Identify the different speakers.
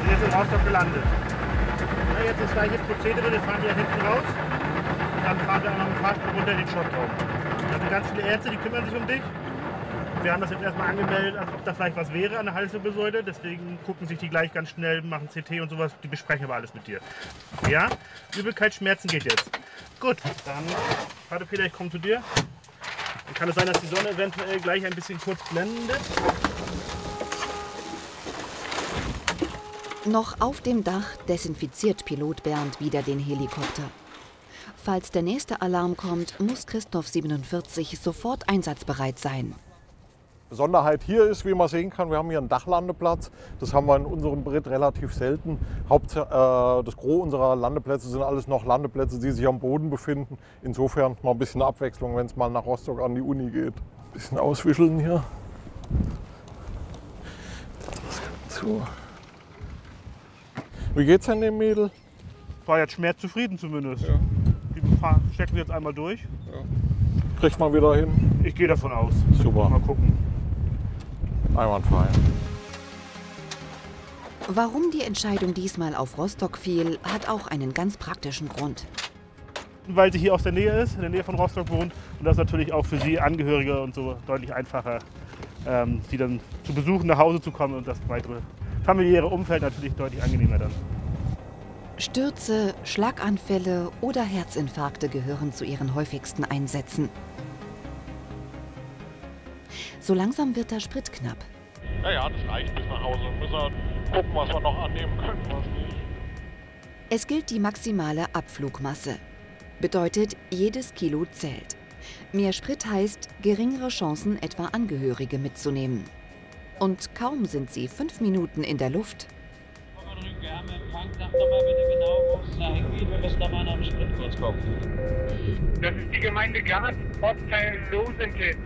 Speaker 1: sind jetzt in Rostock gelandet. Na, jetzt das gleiche Prozedere, wir fahren hier hinten raus. Dann fahren wir einmal mit dem Fahrstuhl runter in den Schottraum. Da sind ganz viele Ärzte, die kümmern sich um dich. Wir haben das jetzt erstmal angemeldet, als ob da vielleicht was wäre an der Halswirbelsäule. Deswegen gucken sich die gleich ganz schnell, machen CT und sowas. Die besprechen aber alles mit dir. Ja? Übelkeit, Schmerzen geht jetzt. Gut, dann warte Peter, ich komme zu dir. Dann kann es sein, dass die Sonne eventuell gleich ein bisschen kurz blendet.
Speaker 2: Noch auf dem Dach desinfiziert Pilot Bernd wieder den Helikopter. Falls der nächste Alarm kommt, muss Christoph 47 sofort einsatzbereit sein.
Speaker 3: Besonderheit hier ist, wie man sehen kann, wir haben hier einen Dachlandeplatz. Das haben wir in unserem Brit relativ selten. Das Gros unserer Landeplätze sind alles noch Landeplätze, die sich am Boden befinden. Insofern mal ein bisschen Abwechslung, wenn es mal nach Rostock an die Uni geht. Ein bisschen auswischeln hier. Das kommt zu. Wie geht's denn dem Mädel?
Speaker 1: War jetzt schmerzzufrieden zumindest.
Speaker 3: Ja.
Speaker 1: Die stecken jetzt einmal durch.
Speaker 3: Ja. Kriegt man wieder hin?
Speaker 1: Ich gehe davon aus.
Speaker 3: Super.
Speaker 1: Mal gucken.
Speaker 3: Einwandfrei.
Speaker 2: Warum die Entscheidung diesmal auf Rostock fiel, hat auch einen ganz praktischen Grund.
Speaker 1: Weil sie hier aus der Nähe ist, in der Nähe von Rostock wohnt. Und das ist natürlich auch für sie Angehörige und so deutlich einfacher, sie dann zu besuchen, nach Hause zu kommen und das weitere familiäre Umfeld natürlich deutlich angenehmer dann.
Speaker 2: Stürze, Schlaganfälle oder Herzinfarkte gehören zu ihren häufigsten Einsätzen. So langsam wird der Sprit knapp.
Speaker 3: Ja, das reicht bis nach Hause. Müssen wir gucken, was wir noch annehmen können, was nicht.
Speaker 2: Es gilt die maximale Abflugmasse. Bedeutet, jedes Kilo zählt. Mehr Sprit heißt geringere Chancen, etwa Angehörige mitzunehmen. Und kaum sind sie 5 Minuten in der Luft.
Speaker 4: Wir haben Empfang, sag doch mal bitte genau, wo es da hingeht. Wir müssen da mal nach dem Sprit kurz gucken.
Speaker 5: Das ist die Gemeinde Gast, Ortsteil Losenke.